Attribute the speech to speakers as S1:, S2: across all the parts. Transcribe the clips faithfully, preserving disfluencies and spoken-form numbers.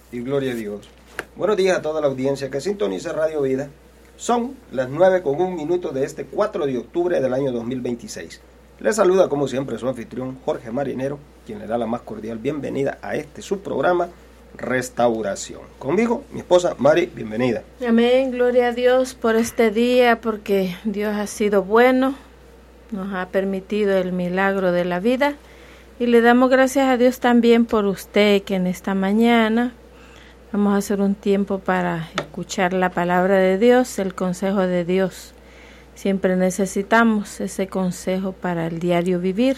S1: y gloria a Dios. Buenos días a toda la audiencia que sintoniza Radio Vida. Son las nueve con un minuto de este cuatro de octubre del año dos mil veintiséis. Les saluda como siempre su anfitrión Jorge Marinero, quien le da la más cordial bienvenida a este su programa Restauración. Conmigo, mi esposa Mari, bienvenida.
S2: Amén, gloria a Dios por este día, porque Dios ha sido bueno, nos ha permitido el milagro de la vida. Y le damos gracias a Dios también por usted, que en esta mañana vamos a hacer un tiempo para escuchar la palabra de Dios, el consejo de Dios. Siempre necesitamos ese consejo para el diario vivir.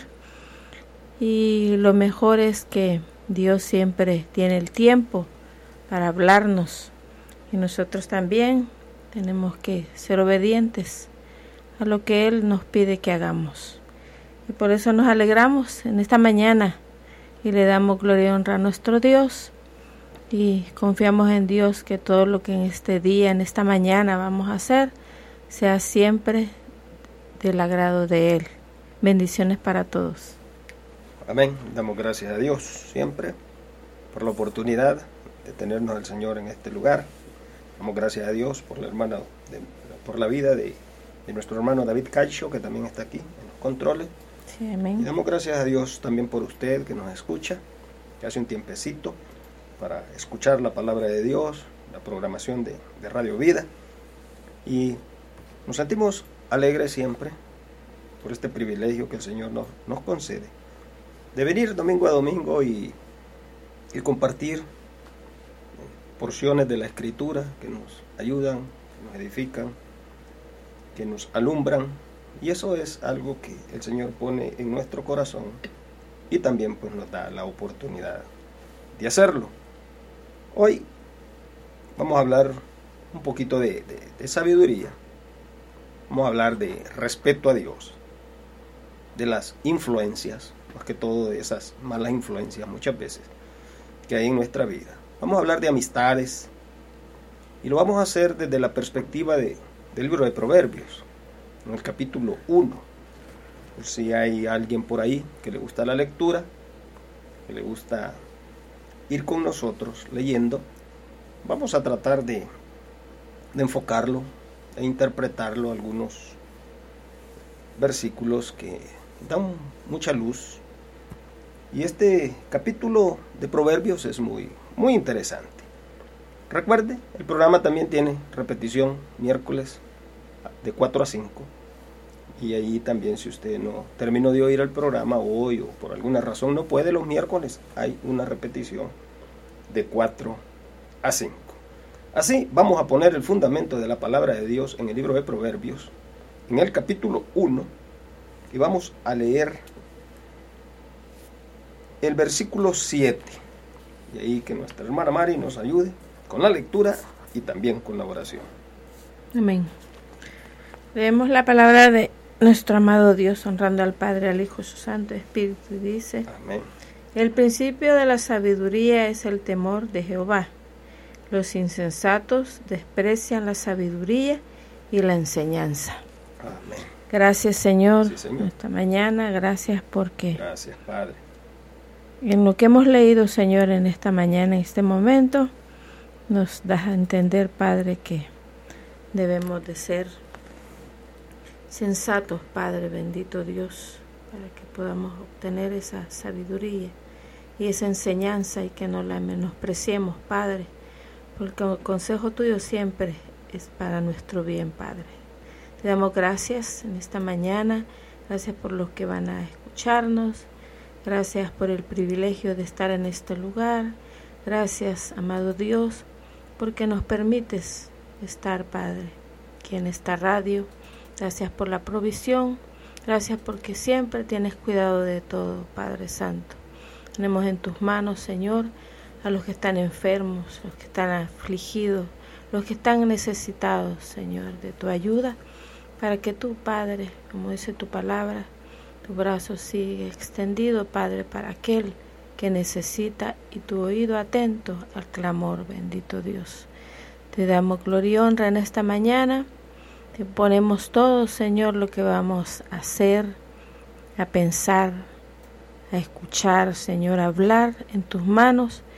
S2: Y lo mejor es que Dios siempre tiene el tiempo para hablarnos. Y nosotros también tenemos que ser obedientes a lo que Él nos pide que hagamos. Y por eso nos alegramos en esta mañana y le damos gloria y honra a nuestro Dios y confiamos en Dios que todo lo que en este día, en esta mañana vamos a hacer, sea siempre del agrado de Él. Bendiciones para todos.
S1: Amén. Damos gracias a Dios siempre por la oportunidad de tenernos al Señor en este lugar. Damos gracias a Dios por la hermana, de, por la vida de, de nuestro hermano David Cacho, que también está aquí en los controles.
S2: Sí, amén.
S1: Y damos gracias a Dios también por usted que nos escucha, que hace un tiempecito para escuchar la palabra de Dios, la programación de, de Radio Vida. Y nos sentimos alegres siempre por este privilegio que el Señor nos, nos concede, de venir domingo a domingo y, y compartir porciones de la Escritura que nos ayudan, que nos edifican, que nos alumbran. Y eso es algo que el Señor pone en nuestro corazón y también pues nos da la oportunidad de hacerlo. Hoy vamos a hablar un poquito de, de, de sabiduría. Vamos a hablar de respeto a Dios, de las influencias, más que todo de esas malas influencias muchas veces que hay en nuestra vida. Vamos a hablar de amistades y lo vamos a hacer desde la perspectiva de, del libro de Proverbios. En el capítulo uno, por si hay alguien por ahí que le gusta la lectura, que le gusta ir con nosotros leyendo, vamos a tratar de, de enfocarlo e interpretarlo, algunos versículos que dan mucha luz. Y este capítulo de Proverbios es muy, muy interesante. Recuerde, el programa también tiene repetición miércoles de cuatro a cinco, y ahí también, si usted no terminó de oír el programa hoy o por alguna razón no puede, los miércoles hay una repetición de cuatro a cinco. Así vamos a poner el fundamento de la palabra de Dios en el libro de Proverbios, en el capítulo uno, y vamos a leer el versículo siete, y ahí que nuestra hermana Mari nos ayude con la lectura y también con la oración.
S2: Amén. Leemos la palabra de nuestro amado Dios, honrando al Padre, al Hijo y su Santo Espíritu. Dice:
S1: Amén.
S2: El principio de la sabiduría es el temor de Jehová. Los insensatos desprecian la sabiduría y la enseñanza.
S1: Amén.
S2: Gracias, Señor,
S1: Sí, Señor.
S2: esta mañana. Gracias porque
S1: Gracias, Padre.
S2: en lo que hemos leído, Señor, en esta mañana, en este momento, nos das a entender, Padre, que debemos de ser sensatos, Padre bendito Dios, para que podamos obtener esa sabiduría y esa enseñanza y que no la menospreciemos, Padre, porque el consejo tuyo siempre es para nuestro bien, Padre. Te damos gracias en esta mañana, gracias por los que van a escucharnos, gracias por el privilegio de estar en este lugar, gracias, amado Dios, porque nos permites estar, Padre, aquí en esta radio. Gracias por la provisión, gracias porque siempre tienes cuidado de todo, Padre Santo. Tenemos en tus manos, Señor, a los que están enfermos, los que están afligidos, los que están necesitados, Señor, de tu ayuda, para que tú, Padre, como dice tu palabra, tu brazo sigue extendido, Padre, para aquel que necesita y tu oído atento al clamor, bendito Dios. Te damos gloria y honra en esta mañana. Te ponemos todo, Señor, lo que vamos a hacer, a pensar, a escuchar, Señor, a hablar en tus manos,